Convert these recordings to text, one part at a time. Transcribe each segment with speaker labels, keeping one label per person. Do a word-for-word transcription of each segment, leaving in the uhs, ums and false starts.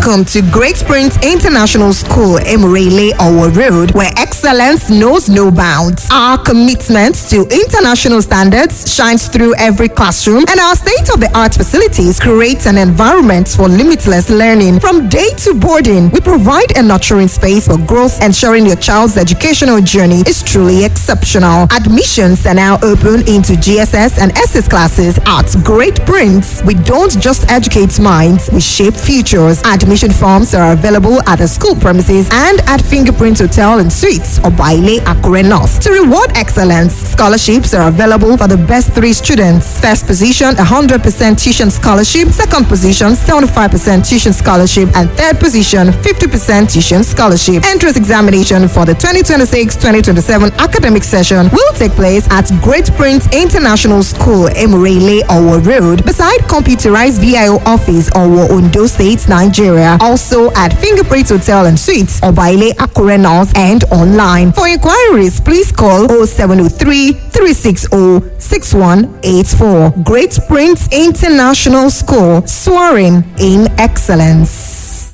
Speaker 1: Welcome to Great Springs International School, Emirele Owo Road, where excellence knows no bounds. Our commitment to international standards shines through every classroom, and our state-of-the-art facilities create an environment for limitless learning. From day to boarding, we provide a nurturing space for growth, ensuring your child's educational journey is truly exceptional. Admissions are now open into G S S and S S classes at Great Prince. We don't just educate minds, we shape futures. Admission forms are available at the school premises and at Fingerprint Hotel and Suites or Baile Akure North. To reward excellence, scholarships are available for the best three students. First position, one hundred percent tuition scholarship. Second position, seventy-five percent tuition scholarship. And third position, fifty percent tuition scholarship. Entrance examination for the twenty twenty-six twenty twenty-seven academic session will take place at Great Prince International School, Emirele Owo Road, beside computerized V I O office, Owo, Ondo State, Nigeria. Also at Fingerprint Hotel and Suites, Obaile Akure North, and online. For inquiries, please call oh seven oh three, three six oh, six one eight four. Great Prince International School, soaring in excellence.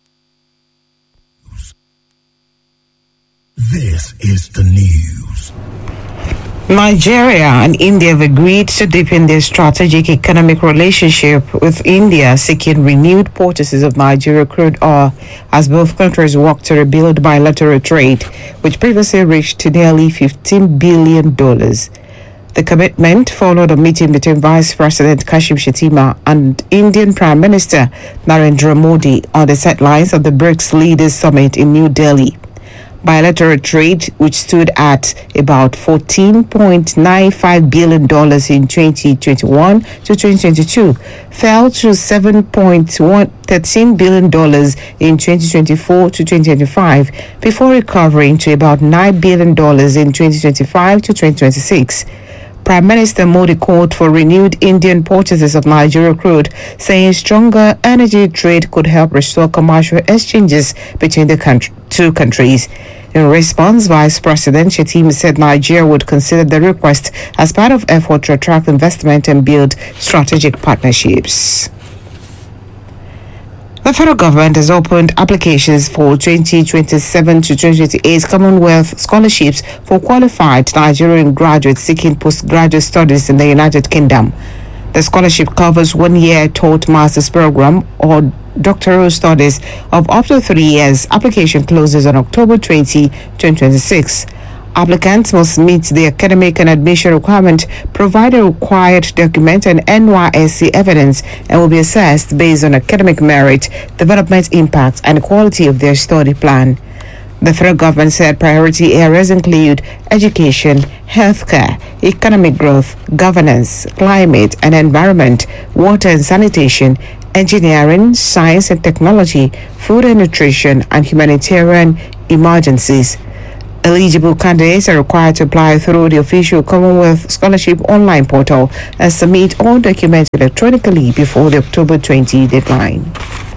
Speaker 2: This is the news.
Speaker 3: Nigeria and India have agreed to deepen their strategic economic relationship, with India seeking renewed purchases of Nigeria crude oil as both countries work to rebuild bilateral trade, which previously reached nearly fifteen billion dollars. The commitment followed a meeting between Vice President Kashim Shettima and Indian Prime Minister Narendra Modi on the sidelines of the BRICS Leaders Summit in New Delhi. Bilateral trade, which stood at about fourteen point nine five billion dollars in twenty twenty-one to twenty twenty-two, fell to seven point one three billion dollars in twenty twenty-four to twenty twenty-five, before recovering to about nine billion dollars in twenty twenty-five to twenty twenty-six. Prime Minister Modi called for renewed Indian purchases of Nigeria crude, saying stronger energy trade could help restore commercial exchanges between the country, two countries. In response, Vice President Shettima said Nigeria would consider the request as part of effort to attract investment and build strategic partnerships. The federal government has opened applications for twenty twenty-seven to twenty twenty-eight Commonwealth scholarships for qualified Nigerian graduates seeking postgraduate studies in the United Kingdom. The scholarship covers one year taught master's program or doctoral studies of up to three years. Application closes on October twentieth, twenty twenty-six. Applicants must meet the academic and admission requirement, provide a required document and N Y S C evidence, and will be assessed based on academic merit, development impact, and quality of their study plan. The federal government said priority areas include education, healthcare, economic growth, governance, climate and environment, water and sanitation, engineering, science and technology, food and nutrition, and humanitarian emergencies. Eligible candidates are required to apply through the official Commonwealth Scholarship online portal and submit all documents electronically before the October twentieth deadline.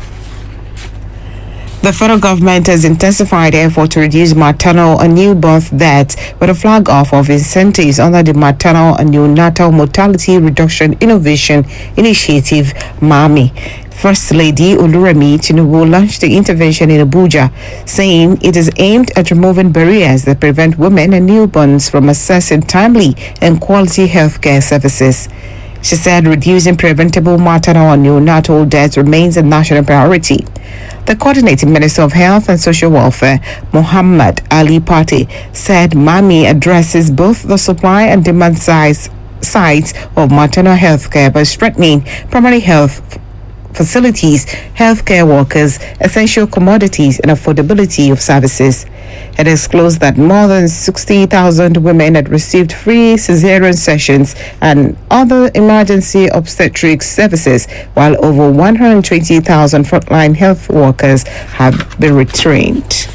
Speaker 3: The federal government has intensified effort to reduce maternal and new birth deaths with a flag off of incentives under the Maternal and Neonatal Mortality Reduction Innovation Initiative, MAMI. First Lady Oluremi Tinubu launched the intervention in Abuja, saying it is aimed at removing barriers that prevent women and newborns from accessing timely and quality healthcare services. She said reducing preventable maternal and neonatal deaths remains a national priority. The coordinating Minister of Health and Social Welfare, Muhammad Ali Pate, said MAMI addresses both the supply and demand sides, sides of maternal health care by strengthening primary health facilities, healthcare workers, essential commodities, and affordability of services. It is disclosed that more than sixty thousand women had received free cesarean sessions and other emergency obstetric services, while over one hundred twenty thousand frontline health workers have been retrained.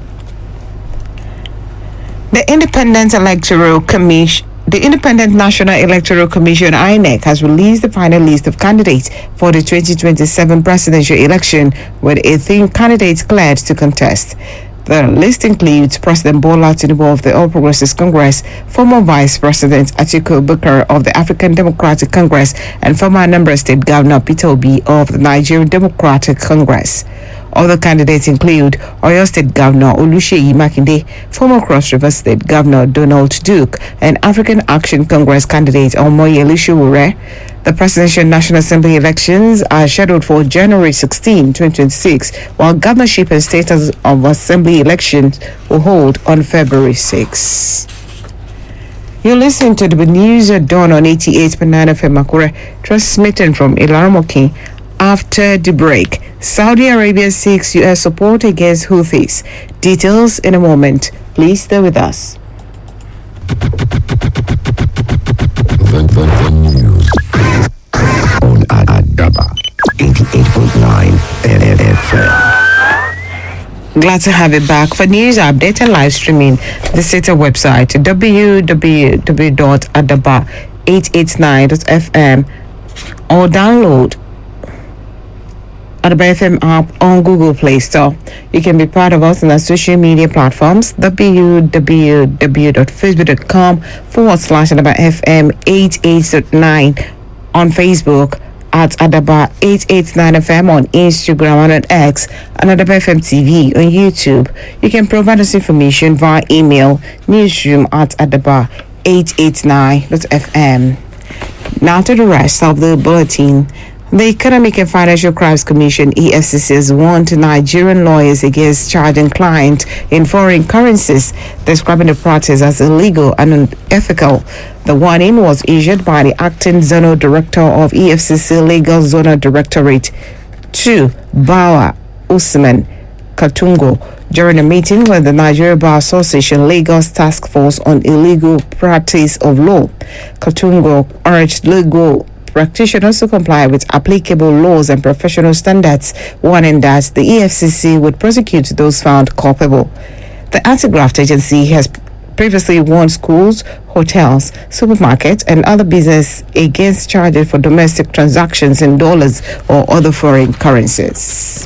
Speaker 3: The Independent Electoral Commission The Independent National Electoral Commission, I N E C, has released the final list of candidates for the twenty twenty-seven presidential election, with eighteen candidates cleared to contest. The list includes President Bola Tinubu of the All Progressives Congress, former Vice President Atiku Abubakar of the African Democratic Congress, and former Anambra State Governor Peter Obi of the Nigerian Democratic Congress. Other candidates include Oyo State Governor Oluseyi Makinde, former Cross River State Governor Donald Duke, and African Action Congress candidate Omoyele Sowore. The Presidential National Assembly elections are scheduled for January sixteenth, twenty twenty-six, while governorship and status of assembly elections will hold on February sixth. You're listening to the news at dawn on eighty-eight point nine F M Akure, transmitting from Ilaramoki. After the break, Saudi Arabia seeks U S support against Houthis. Details in a moment. Please stay with us.
Speaker 2: The, the, the news on Adaba eighty-eight point nine F M.
Speaker 3: Glad to have it back. For news update and live streaming, visit our website w w w dot adaba eight eight nine dot f m or download Adaba F M app on Google Play Store. You can be part of us on our social media platforms, w w w dot facebook dot com forward slash Adaba F M eight eight nine on Facebook, at Adaba eight eight nine F M on Instagram and on X, and Adaba F M T V on YouTube. You can provide us information via email, newsroom at Adaba eight eight nine dot f m. Now to the rest of the bulletin. The Economic and Financial Crimes Commission, E F C C, has warned Nigerian lawyers against charging clients in foreign currencies, describing the practice as illegal and unethical. The warning was issued by the acting zonal director of E F C C Lagos Zonal Directorate to Bawa Usman Katungo during a meeting with the Nigeria Bar Association Lagos Task Force on Illegal Practice of Law. Katungo urged legal practitioners to comply with applicable laws and professional standards, warning that the E F C C would prosecute those found culpable. The anti-graft agency has previously warned schools, hotels, supermarkets, and other business against charges for domestic transactions in dollars or other foreign currencies.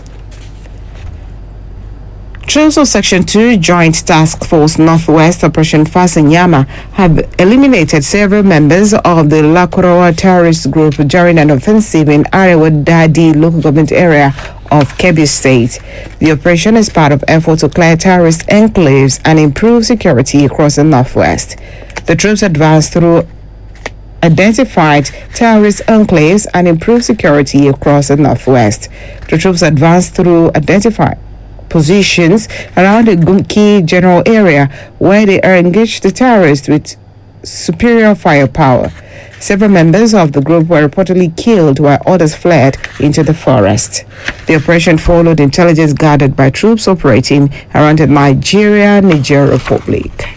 Speaker 3: Troops of Section two Joint Task Force Northwest Operation Fasanyama have eliminated several members of the Lakurawa terrorist group during an offensive in Arewa Dadi local government area of Kebbi State. The operation is part of effort to clear terrorist enclaves and improve security across the Northwest. The troops advanced through identified terrorist enclaves and improved security across the Northwest. The troops advanced through identified positions around the Gumki general area where they are engaged the terrorists with superior firepower. Several members of the group were reportedly killed while others fled into the forest. The operation followed intelligence gathered by troops operating around the Nigeria-Niger Republic.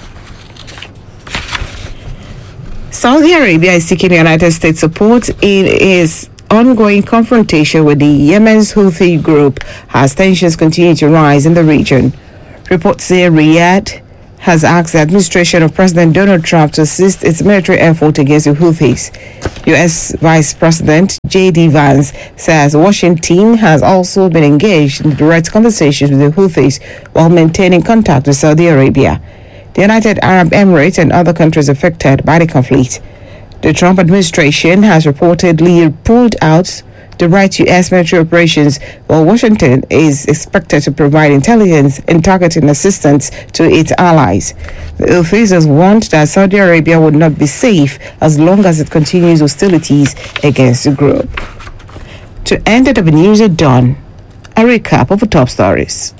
Speaker 3: Saudi Arabia is seeking United States support in its ongoing confrontation with the Yemen's Houthi group as tensions continue to rise in the region. Reports say Riyadh has asked the administration of President Donald Trump to assist its military effort against the Houthis. U S Vice President J D Vance says Washington has also been engaged in direct conversations with the Houthis while maintaining contact with Saudi Arabia, the United Arab Emirates, and other countries affected by the conflict. The Trump administration has reportedly pulled out the right to U S military operations, while Washington is expected to provide intelligence and targeting assistance to its allies. The Houthis has warned that Saudi Arabia would not be safe as long as it continues hostilities against the group. To end the news at dawn, a recap of the top stories.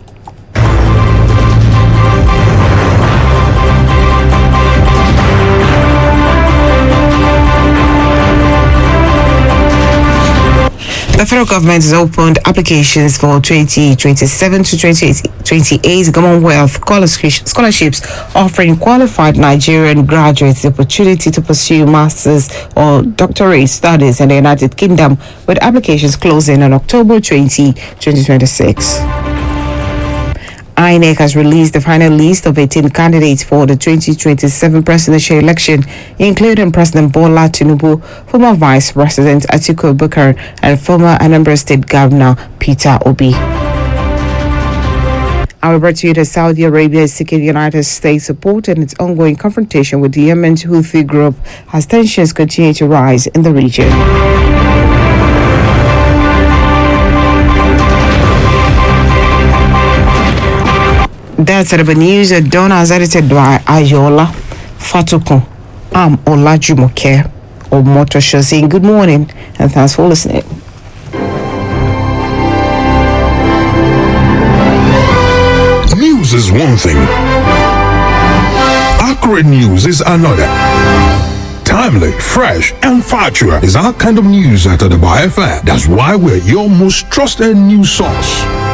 Speaker 3: The federal government has opened applications for twenty twenty-seven to twenty twenty-eight Commonwealth scholarships, offering qualified Nigerian graduates the opportunity to pursue master's or doctorate studies in the United Kingdom, with applications closing on October twentieth, twenty twenty-six. I N E C has released the final list of eighteen candidates for the twenty twenty-seven presidential election, including President Bola Tinubu, former Vice President Atiku Abubakar, and former Anambra State Governor Peter Obi. However, to that Saudi Arabia is seeking United States support in its ongoing confrontation with the Yemen's Houthi group as tensions continue to rise in the region. That's the news. Donna is edited by Ayola Fatukun. I'm Olajumoke Omotosho saying good morning and thanks for listening.
Speaker 4: News is one thing. Accurate news is another. Timely, fresh, and factual is our kind of news at the Bar F M. That's why we're your most trusted news source.